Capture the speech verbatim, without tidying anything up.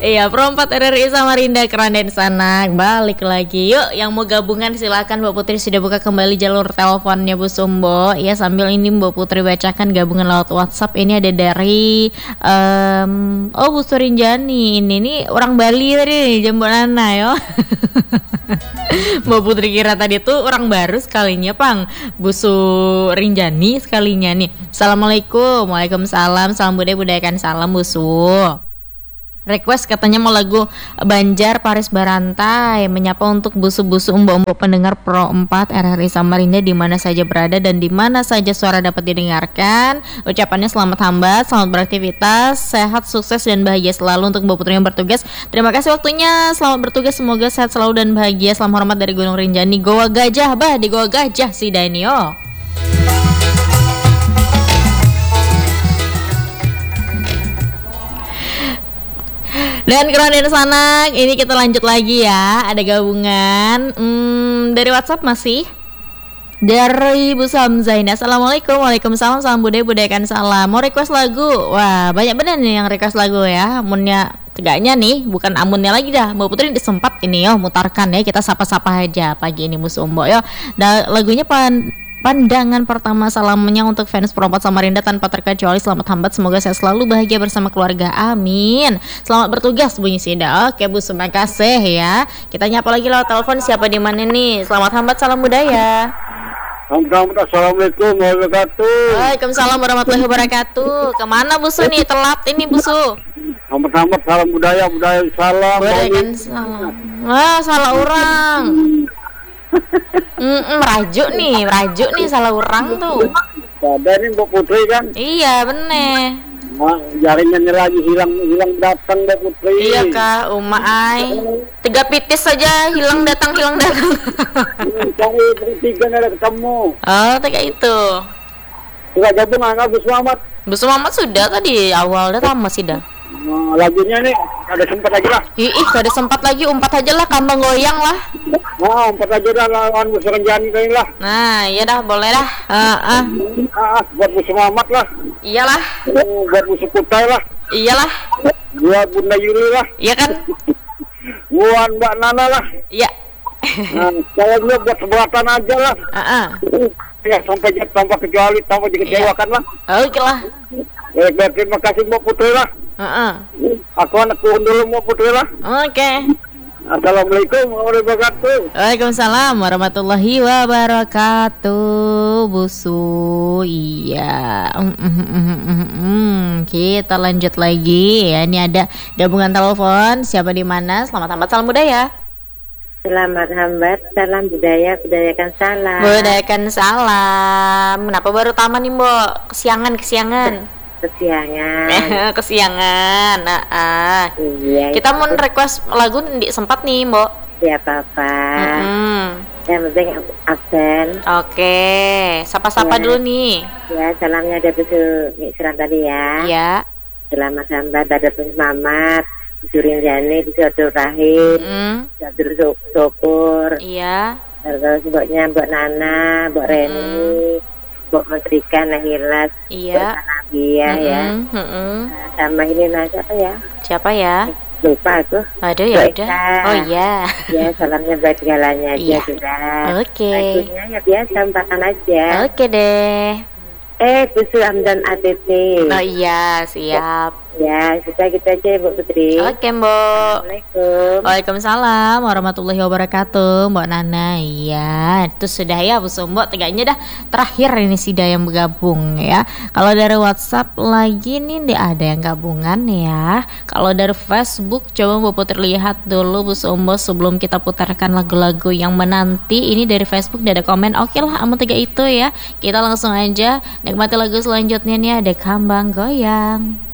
Iya, Pro empat R R I Samarinda, keren dan Sanak. Balik lagi. Yuk, yang mau gabungan silakan. Mbak Putri sudah buka kembali jalur teleponnya Bu Sumbo. Ya, sambil ini Mbak Putri bacakan gabungan lewat WhatsApp. Ini ada dari um, oh Bu Surinjani. Ini nih orang Bali tadi nih, Jambon Nana yo. Mbak Putri kira tadi tuh orang baru sekalinya, Pang. Bu Surinjani sekalinya nih. Assalamualaikum. Waalaikumsalam. Salam budaya budayakan salam Bu Su. Request katanya mau lagu Banjar Paris Barantai, menyapa untuk busu-busu umbo-umbo pendengar Pro empat R R I Samarinda di mana saja berada dan di mana saja suara dapat didengarkan. Ucapannya selamat hambat, selamat beraktivitas, sehat, sukses dan bahagia selalu untuk Mbak Putri yang bertugas. Terima kasih waktunya, selamat bertugas, semoga sehat selalu dan bahagia. Salam hormat dari Gunung Rinjani, Goa Gajah, bah di Goa Gajah si Danio. Dan keren dan Sanak, ini kita lanjut lagi ya. Ada gabungan hmm, dari WhatsApp masih dari Bu Samzaina. Assalamualaikum, waalaikumsalam, salam budaya budayakan salam. Mau request lagu? Wah, banyak bener nih yang request lagu ya. Amunnya tegaknya nih, bukan amunnya lagi dah. Mbak Putri disempat ini yo, mutarkan ya. Kita sapa-sapa aja pagi ini Bu Sumbo yo. Dan lagunya pan Pandangan pertama, salamnya untuk fans Pro empat Samarinda tanpa terkecuali. Selamat hambat, semoga saya selalu bahagia bersama keluarga, amin. Selamat bertugas bunyi Sida. Oke Bu, terima kasih ya. Kita nyapa lagi lewat telepon, siapa di mana nih? Selamat hambat, salam budaya. Assalamualaikum warahmatullahi wabarakatuh. Waalaikumsalam warahmatullahi wabarakatuh. Kemana Bu Su nih? Telat ini Bu Su. Selamat salam budaya, budaya salam. Budayakan salam. Wah, salah orang. Mm-mm, merajuk nih, merajuk nih, salah orang tuh. Ada nih Mbak Putri kan? Iya bener. Nah, jaringannya lagi hilang, hilang datang Mbak Putri. Iya kak, Uma Ai. Tiga pitis saja hilang datang, hilang datang. Cari bertiga nggak ada ketemu. Oh, kayak itu. Sudah gabung nggak Bu Selamat? Bu Selamat sudah tadi awal udah tamat sih dah. Nah, lagunya nih ada sempat lagi lah. Ih, ih ada sempat lagi, umpat aja lah, kantong goyang lah. Nah, empat aja dah lawan Bu Surinjani kali lah. Nah, iya dah, boleh dah. Uh, uh. Ah, buat Bu Selamat lah. Iyalah. Oh, buat Bu Sukutai lah. Iyalah. Buat Bunda Yuli lah. Iya kan? Buat Mbak Nana lah. Iya. Nah, kayaknya buat seberatan aja lah. Uh-uh. Ya, sampai tanpa kecuali, tanpa dikecewakan lah. Oke lah. Baik, terima kasih Mbak Putri lah. Uh-uh. Aku anak turun dulu Mbak Putri lah. Oke. Assalamualaikum warahmatullahi wabarakatuh. Waalaikumsalam warahmatullahi wabarakatuh. Busu, iya. Mm, mm, mm, mm, mm, mm. Kita lanjut lagi ya. Ini ada gabungan telepon. Siapa di mana? Selamat hambat, salam budaya. Selamat hambat, salam budaya, budayakan salam. Budayakan salam. Kenapa baru taman nih Mbok? Kesiangan, kesiangan. Kesiangan. Kesiangan. Nah, ah. Iya. Kita mau request lagu di sempat nih Mbok. Ya apa-apa. Mm-hmm. Yang penting absen. Oke, sapa-sapa Ya. dulu nih. Ya, salamnya ada Busu Misran tadi ya. Ya. Selamat hambat, ada Bung Mamat, Busu Rinjani, Busu Abdul Rahim, Mm. Busu Abdul Sopur. Iya. Terus Mboknya Mbok Nana, Mbok Reni, Mbok Menterikan, Nahilas, Iya. Mbok Nabia ya. Mm-mm, mm-mm. Nah, sama ini nah siapa ya? Siapa ya? Lupa aku. Aduh ya Mbak udah. Eka. Oh iya. Ya, salamnya baik segalanya aja Iya. sudah. Oke. Lagunya ya biasa, empakan aja. Oke deh. Eh, Busu Hamdan A T T. Oh iya, siap. Ya, sudah gitu aja Bu Putri. Oke, Mbok. Assalamualaikum. Waalaikumsalam warahmatullahi wabarakatuh, Mbak Nana. Iya, itu sudah ya Bu Sumbo. Tegaknya dah terakhir ini sih dah yang bergabung ya. Kalau dari WhatsApp lagi nih dia ada yang gabungan ya. Kalau dari Facebook coba Bu Putri lihat dulu Bu Sumbo sebelum kita putarkan lagu-lagu yang menanti. Ini dari Facebook dia ada komen. Oke lah, amun tiga itu ya. Kita langsung aja nikmati lagu selanjutnya nih ada Kambang Goyang.